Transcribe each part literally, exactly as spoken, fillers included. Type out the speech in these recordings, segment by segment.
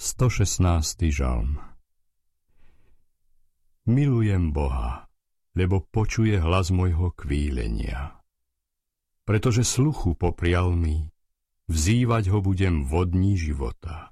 stošestnásty žalm. Milujem Boha, lebo počuje hlas môjho kvílenia. Pretože sluchu poprial mi, vzývať ho budem vodní života.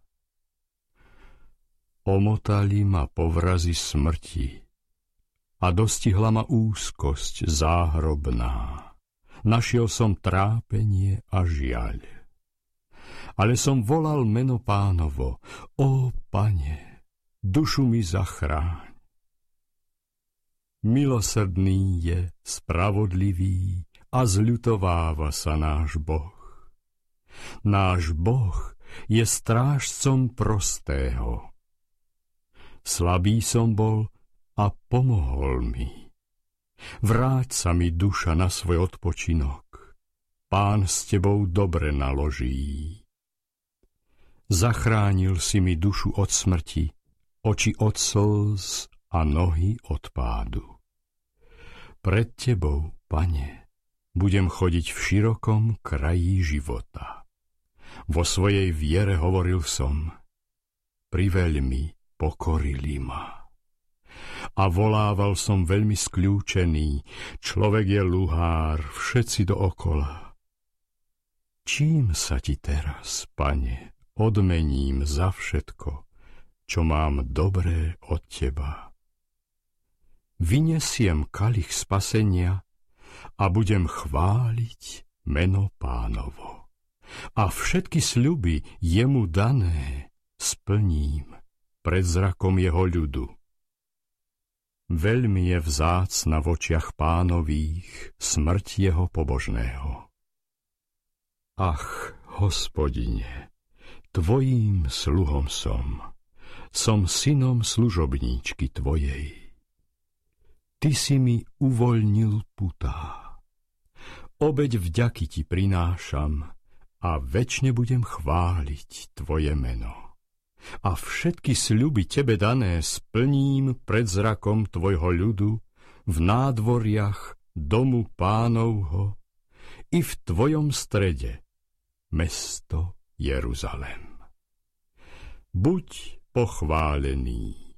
Omotali ma povrazy smrti a dostihla ma úzkosť záhrobná. Našiel som trápenie a žiaľ. Ale som volal meno Pánovo, ó Pane, dušu mi zachráň. Milosrdný je, spravodlivý a zľutováva sa náš Boh. Náš Boh je strážcom prostého. Slabý som bol a pomohol mi. Vráť sa mi duša na svoj odpočinok. Pán s tebou dobre naloží. Zachránil si mi dušu od smrti, oči od slz a nohy od pádu. Pred tebou, Pane, budem chodiť v širokom kraji života. Vo svojej viere hovoril som, priveľmi pokorili ma. A volával som veľmi skľúčený, človek je luhár, všetci dookola. Čím sa ti teraz, Pane, odmením za všetko, čo mám dobré od teba? Vyniesiem kalich spasenia a budem chváliť meno Pánovo. A všetky sľuby jemu dané splním pred zrakom jeho ľudu. Veľmi je vzácna v očiach Pánových smrť jeho pobožného. Ach, Hospodine, Tvojím sluhom som, som synom služobníčky Tvojej. Ty si mi uvoľnil putá. Obeť vďaky Ti prinášam a večne budem chváliť Tvoje meno. A všetky sľuby Tebe dané splním pred zrakom Tvojho ľudu v nádvoriach domu Pánovho i v Tvojom strede, mesto Jeruzalém. Buď pochválený.